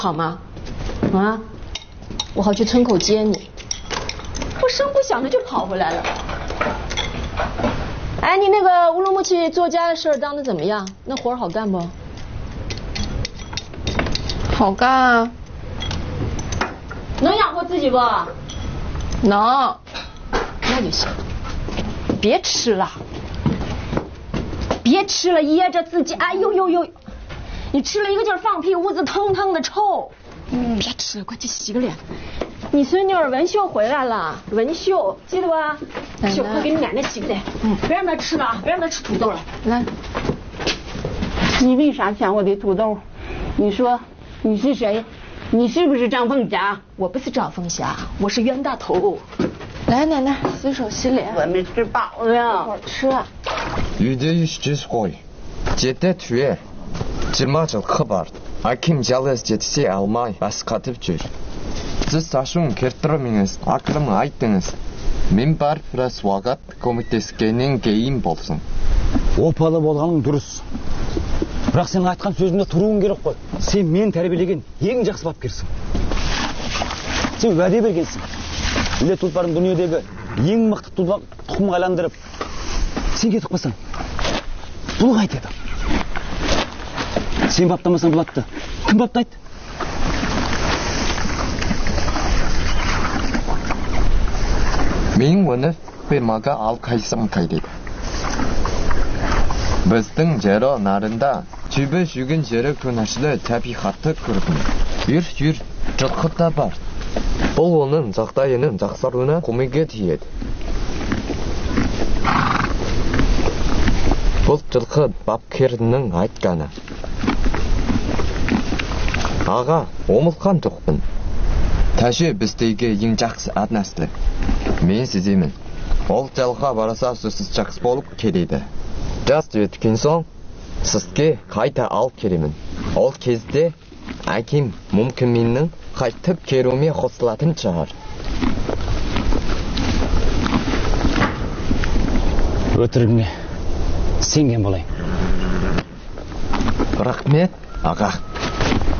好吗？啊，我好去村口接你。我声不响的就跑回来了。哎，你那个乌鲁木齐作家的事儿当的怎么样？那活儿好干不？ 好干啊。 能养活自己不？ 能。 那就行。别吃了，别吃了，噎着自己。哎呦呦呦！你吃了一个劲儿放屁，屋子腾腾的臭。别吃了，快去洗个脸。你孙女儿文秀回来了，文秀记得吧？秀，快给你奶奶洗个脸。别让她吃了啊，别让她吃土豆了。 来， 你为啥抢我的土豆？你说你是谁？你是不是张凤霞？ 我不是张凤霞，我是冤大头。 来，奶奶洗手洗脸。 我没吃饱呢。 好吃啊。 үйде жеті түйе 20 жыл бар. Аким жалғыз жетісе алмай басқатып жүр. Сіз ашуын келтірмеңіз, ақылым айттыңыз. Мен барып біраз уақыт көмектескеннен кейін болсын. Опалы болғаның дұрыс. Бірақ сен айтқан сөзіңде тұруың керек қой. Сен мен тәрбиелеген ең жақсы бапкерсің. Сен уәде бергенсің. Іле тұлпарын дүниедегі ең мықты тұқымға айландырып, сен кетіп қалсаң, бұл қайтеді. Сен баптамасаң бұл атты кім баптайды? Мен оны фермаға алып қайсам қайдеді. Біздің жері нарында түбі жүрген жері күнәшілі табиғатты көрдім. Үр жылқы да бар. Бұл оның жағдайының жақсаруына көмегі тиеді. Бұл жылқы бапкерінің айтқаны. Аға, омылған жоқпын. Тәжі біздегі ең жақсы әднәсілі. Мен сеземін. Ол жалға бараса сөзсіз жақсы болып келеді. Жас жеткен соң, сізге қайта алып келемін. Ол кезде әкем мүмкін менің қайтып келуіме қосылатын шығар. Өтірігіңе сенген болайын. Рахмет, аға.